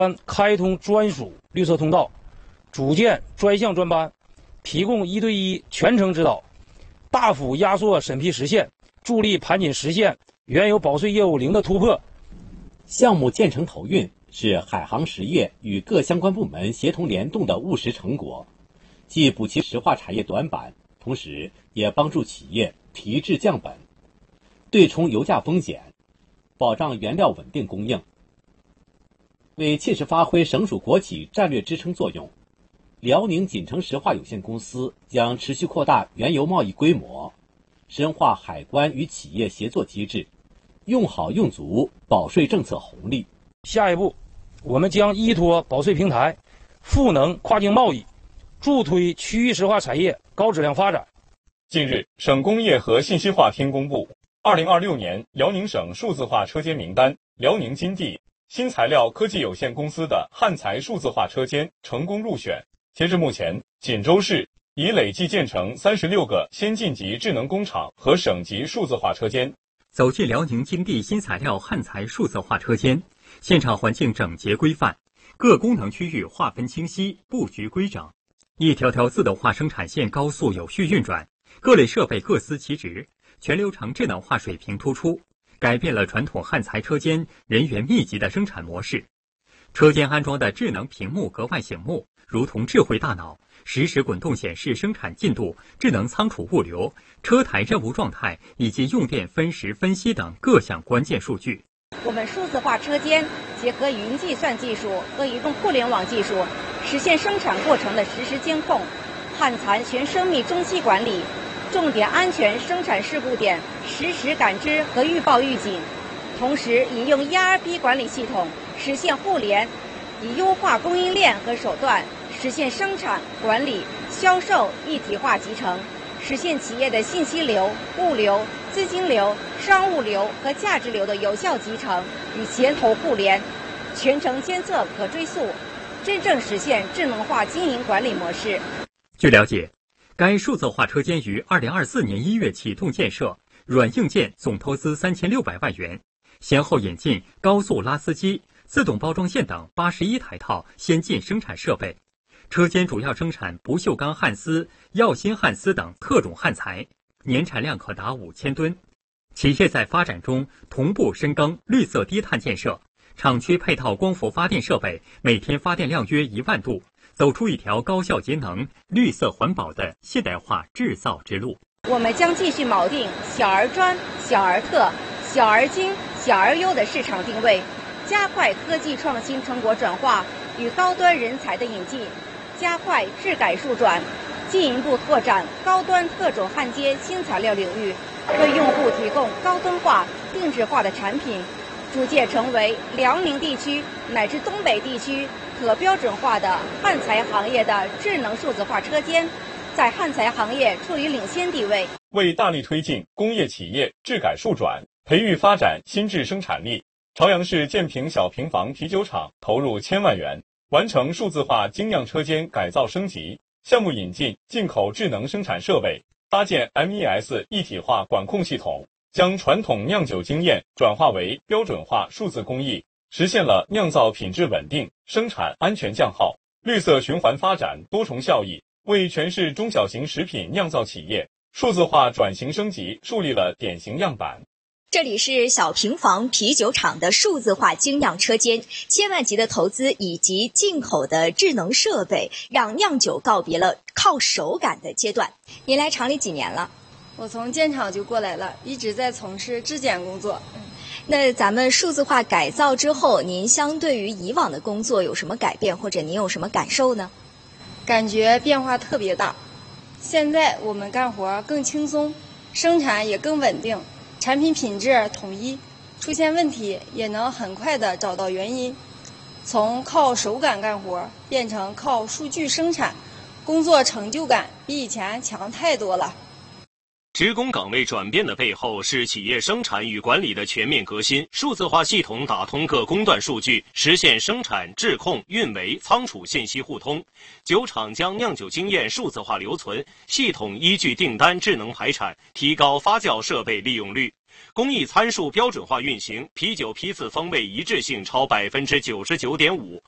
开通专属绿色通道，组建专项专班，提供1对1全程指导，大幅压缩审批时限，助力盘锦实现原油保税业务零的突破。 项目建成投运是海航实业与各相关部门协同联动的务实成果，既补齐石化产业短板，同时也帮助企业提质降本，对冲油价风险，保障原料稳定供应。为切实发挥省属国企战略支撑作用，辽宁锦城石化有限公司将持续扩大原油贸易规模，深化海关与企业协作机制，用好用足保税政策红利。 下一步，我们将依托保税平台，赋能跨境贸易，助推区域石化产业高质量发展。 近日，省工业和信息化厅公布2026年辽宁省数字化车间名单，辽宁金地新材料科技有限公司的汉材数字化车间成功入选。截至目前，锦州市已累计建成36个先进级智能工厂和省级数字化车间。 走进辽宁金地新材料汉材数字化车间，现场环境整洁规范，各功能区域划分清晰，布局规整，一条条自动化生产线高速有序运转，各类设备各司其职，全流程智能化水平突出，改变了传统汉材车间人员密集的生产模式。车间安装的智能屏幕格外醒目，如同智慧大脑，实时滚动显示生产进度、智能仓储物流、车台任务状态以及用电分时分析等各项关键数据。 我们数字化车间结合云计算技术和移动互联网技术，实现生产过程的实时监控、汉材全生命周期管理、重点安全生产事故点实时感知和预报预警，同时引用 ERP 管理系统实现互联，以优化供应链和手段，实现生产、管理、销售一体化集成，实现企业的信息流、物流、资金流、商务流和价值流的有效集成与前头互联，全程监测可追溯，真正实现智能化经营管理模式。 据了解，该数字化车间于2024年1月启动建设，软硬件总投资3600万元，先后引进高速拉丝机、自动包装线等81台套先进生产设备。车间主要生产不锈钢焊丝、耀锌焊丝等特种焊材，年产量可达5000吨。企业在发展中同步深耕绿色低碳建设，厂区配套光伏发电设备，每天发电量约1万度，走出一条高效节能、绿色环保的现代化制造之路。 我们将继续锚定小而专、小而特、小而精、小而优的市场定位，加快科技创新成果转化与高端人才的引进，加快质改数转，进一步拓展高端特种焊接新材料领域，为用户提供高端化、定制化的产品，逐渐成为辽宁地区乃至东北地区可标准化的焊材行业的智能数字化车间，在焊材行业处于领先地位。 为大力推进工业企业质改数转，培育发展新质生产力，朝阳市建平小平房啤酒厂投入1000万元，完成数字化精酿车间改造升级。项目引进进口智能生产设备，搭建 MES 一体化管控系统，将传统酿酒经验转化为标准化数字工艺，实现了酿造品质稳定、生产安全降耗、绿色循环发展多重效益，为全市中小型食品酿造企业数字化转型升级树立了典型样板。 这里是小平房啤酒厂的数字化精酿车间，1000万级的投资以及进口的智能设备，让酿酒告别了靠手感的阶段。您来厂里几年了？ 我从建厂就过来了，一直在从事质检工作。 那咱们数字化改造之后，您相对于以往的工作有什么改变，或者您有什么感受呢？ 感觉变化特别大。现在我们干活更轻松，生产也更稳定，产品品质统一，出现问题也能很快地找到原因。从靠手感干活变成靠数据生产，工作成就感比以前强太多了。 职工岗位转变的背后是企业生产与管理的全面革新，数字化系统打通各工段数据，实现生产、质控、运维、仓储信息互通。酒厂将酿酒经验数字化留存，系统依据订单智能排产，提高发酵设备利用率。工艺参数标准化运行，啤酒批次风味一致性超99.5%，